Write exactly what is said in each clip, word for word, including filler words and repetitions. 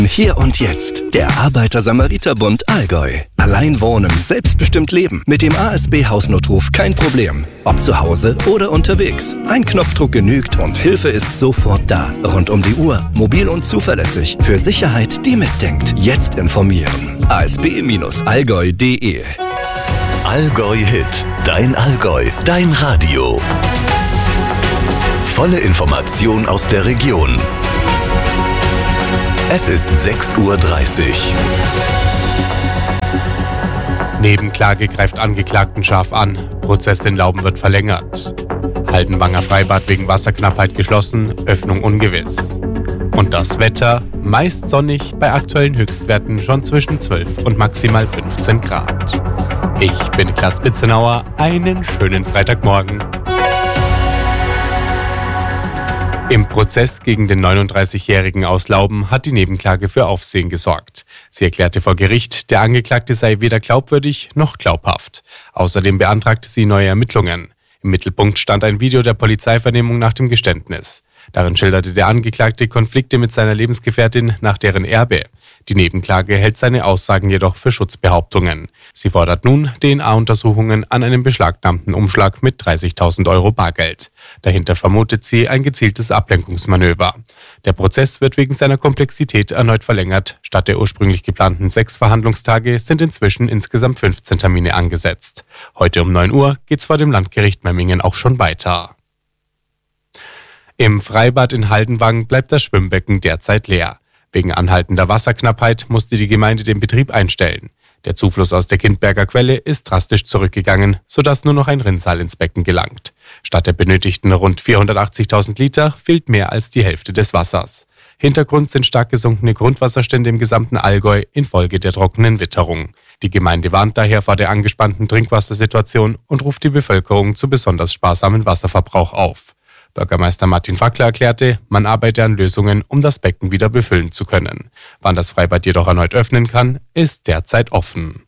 Hier und jetzt, der Arbeiter-Samariter-Bund Allgäu. Allein wohnen, selbstbestimmt leben. Mit dem A S B-Hausnotruf kein Problem. Ob zu Hause oder unterwegs. Ein Knopfdruck genügt und Hilfe ist sofort da. Rund um die Uhr, mobil und zuverlässig. Für Sicherheit, die mitdenkt. Jetzt informieren. a s b Bindestrich allgäu punkt d e Allgäu Hit. Dein Allgäu. Dein Radio. Volle Information aus der Region. Es ist sechs Uhr dreißig. Nebenklage greift Angeklagten scharf an. Prozess in Lauben wird verlängert. Haldenwanger Freibad wegen Wasserknappheit geschlossen, Öffnung ungewiss. Und das Wetter, meist sonnig, bei aktuellen Höchstwerten schon zwischen zwölf und maximal fünfzehn Grad. Ich bin Niklas Spitzenauer, einen schönen Freitagmorgen. Im Prozess gegen den neununddreißigjährigen aus Lauben hat die Nebenklage für Aufsehen gesorgt. Sie erklärte vor Gericht, der Angeklagte sei weder glaubwürdig noch glaubhaft. Außerdem beantragte sie neue Ermittlungen. Im Mittelpunkt stand ein Video der Polizeivernehmung nach dem Geständnis. Darin schilderte der Angeklagte Konflikte mit seiner Lebensgefährtin nach deren Erbe. Die Nebenklage hält seine Aussagen jedoch für Schutzbehauptungen. Sie fordert nun D N A-Untersuchungen an einem beschlagnahmten Umschlag mit dreißigtausend Euro Bargeld. Dahinter vermutet sie ein gezieltes Ablenkungsmanöver. Der Prozess wird wegen seiner Komplexität erneut verlängert. Statt der ursprünglich geplanten sechs Verhandlungstage sind inzwischen insgesamt fünfzehn Termine angesetzt. Heute um neun Uhr geht's vor dem Landgericht Memmingen auch schon weiter. Im Freibad in Haldenwang bleibt das Schwimmbecken derzeit leer. Wegen anhaltender Wasserknappheit musste die Gemeinde den Betrieb einstellen. Der Zufluss aus der Kindberger Quelle ist drastisch zurückgegangen, sodass nur noch ein Rinnsal ins Becken gelangt. Statt der benötigten rund vierhundertachtzigtausend Liter fehlt mehr als die Hälfte des Wassers. Hintergrund sind stark gesunkene Grundwasserstände im gesamten Allgäu infolge der trockenen Witterung. Die Gemeinde warnt daher vor der angespannten Trinkwassersituation und ruft die Bevölkerung zu besonders sparsamen Wasserverbrauch auf. Bürgermeister Martin Fackler erklärte, man arbeite an Lösungen, um das Becken wieder befüllen zu können. Wann das Freibad jedoch erneut öffnen kann, ist derzeit offen.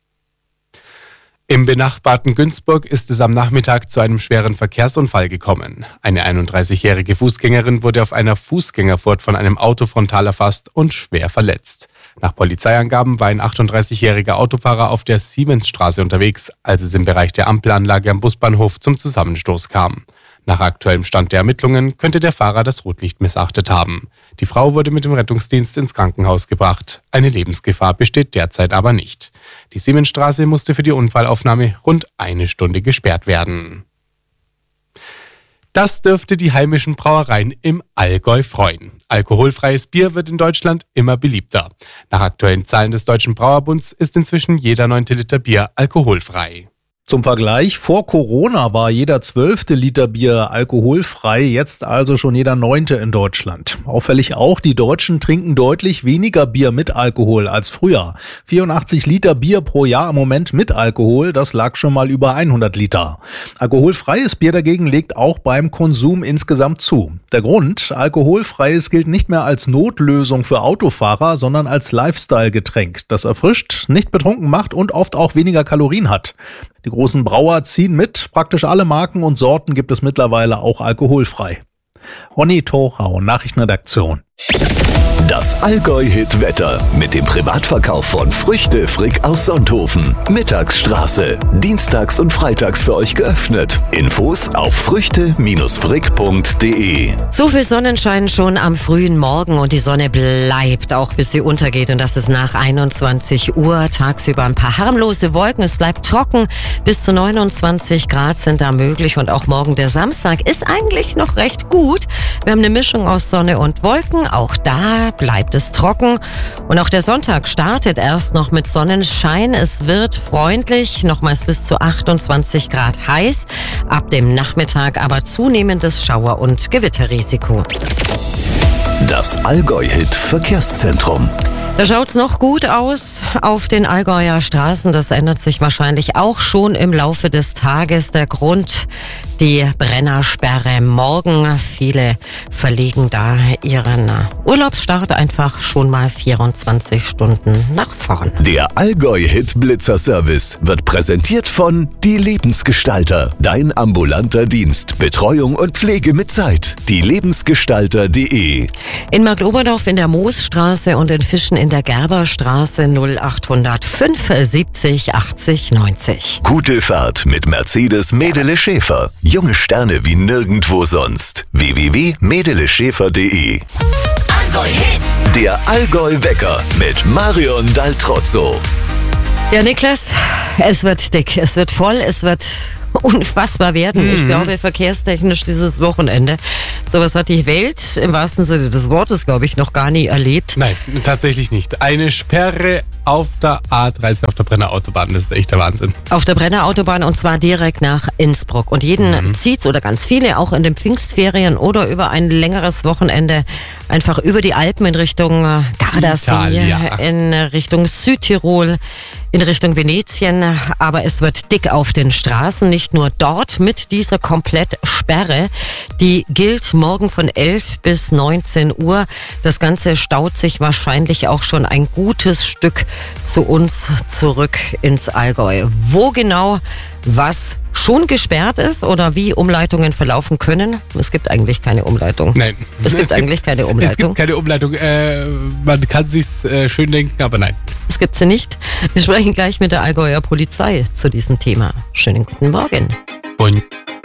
Im benachbarten Günzburg ist es am Nachmittag zu einem schweren Verkehrsunfall gekommen. Eine einunddreißigjährige Fußgängerin wurde auf einer Fußgängerfurt von einem Auto frontal erfasst und schwer verletzt. Nach Polizeiangaben war ein achtunddreißigjähriger Autofahrer auf der Siemensstraße unterwegs, als es im Bereich der Ampelanlage am Busbahnhof zum Zusammenstoß kam. Nach aktuellem Stand der Ermittlungen könnte der Fahrer das Rotlicht missachtet haben. Die Frau wurde mit dem Rettungsdienst ins Krankenhaus gebracht. Eine Lebensgefahr besteht derzeit aber nicht. Die Siemensstraße musste für die Unfallaufnahme rund eine Stunde gesperrt werden. Das dürfte die heimischen Brauereien im Allgäu freuen. Alkoholfreies Bier wird in Deutschland immer beliebter. Nach aktuellen Zahlen des Deutschen Brauerbunds ist inzwischen jeder neunte Liter Bier alkoholfrei. Zum Vergleich, vor Corona war jeder zwölfte Liter Bier alkoholfrei, jetzt also schon jeder neunte in Deutschland. Auffällig auch, die Deutschen trinken deutlich weniger Bier mit Alkohol als früher. vierundachtzig Liter Bier pro Jahr im Moment mit Alkohol, das lag schon mal über hundert Liter. Alkoholfreies Bier dagegen legt auch beim Konsum insgesamt zu. Der Grund, alkoholfreies gilt nicht mehr als Notlösung für Autofahrer, sondern als Lifestyle-Getränk, das erfrischt, nicht betrunken macht und oft auch weniger Kalorien hat. Die großen Brauer ziehen mit, praktisch alle Marken und Sorten gibt es mittlerweile auch alkoholfrei. Ronny Torau, Nachrichtenredaktion. Das Allgäu-Hit-Wetter mit dem Privatverkauf von Früchte Frick aus Sonthofen. Mittagsstraße. Dienstags und freitags für euch geöffnet. Infos auf früchte frick punkt d e. So viel Sonnenschein schon am frühen Morgen und die Sonne bleibt auch bis sie untergeht und das ist nach einundzwanzig Uhr. Tagsüber ein paar harmlose Wolken. Es bleibt trocken. Bis zu neunundzwanzig Grad sind da möglich und auch morgen der Samstag ist eigentlich noch recht gut. Wir haben eine Mischung aus Sonne und Wolken. Auch da bleibt es trocken. Und auch der Sonntag startet erst noch mit Sonnenschein. Es wird freundlich, nochmals bis zu achtundzwanzig Grad heiß. Ab dem Nachmittag aber zunehmendes Schauer- und Gewitterrisiko. Das Allgäu-Hit Verkehrszentrum. Da schaut's noch gut aus auf den Allgäuer Straßen. Das ändert sich wahrscheinlich auch schon im Laufe des Tages. Der Grund, die Brennersperre morgen. Viele verlegen da ihren Urlaubsstart einfach schon mal vierundzwanzig Stunden nach vorn. Der Allgäu-Hit-Blitzer-Service wird präsentiert von Die Lebensgestalter. Dein ambulanter Dienst, Betreuung und Pflege mit Zeit. die lebensgestalter punkt de. In Marktoberdorf in der Moosstraße und in Fischen in der Gerberstraße null acht null fünf siebzig achtzig neunzig. Gute Fahrt mit Mercedes Medele Schäfer. Junge Sterne wie nirgendwo sonst. w w w punkt medele schäfer punkt de. Allgäu Hit. Der Allgäu-Wecker mit Marion Daltrozzo. Ja, Niklas, es wird dick, es wird voll, es wird unfassbar werden. Mhm. Ich glaube, verkehrstechnisch dieses Wochenende. Sowas hat die Welt im wahrsten Sinne des Wortes, glaube ich, noch gar nie erlebt. Nein, tatsächlich nicht. Eine Sperre auf der A dreißig, auf der Brenner Autobahn, das ist echt der Wahnsinn. Auf der Brenner Autobahn und zwar direkt nach Innsbruck. Und jeden mhm. zieht's oder ganz viele auch in den Pfingstferien oder über ein längeres Wochenende einfach über die Alpen in Richtung Gardasee, Italia. in Richtung Südtirol, in Richtung Venetien, aber es wird dick auf den Straßen, nicht nur dort mit dieser Komplettsperre. Die gilt morgen von elf bis neunzehn Uhr. Das Ganze staut sich wahrscheinlich auch schon ein gutes Stück zu uns zurück ins Allgäu. Wo genau, was schon gesperrt ist oder wie Umleitungen verlaufen können. Es gibt eigentlich keine Umleitung. Nein. Es gibt es eigentlich gibt, keine Umleitung. Es gibt keine Umleitung. Äh, man kann sich's äh, schön denken, aber nein. Es gibt sie nicht. Wir sprechen gleich mit der Allgäuer Polizei zu diesem Thema. Schönen guten Morgen. Und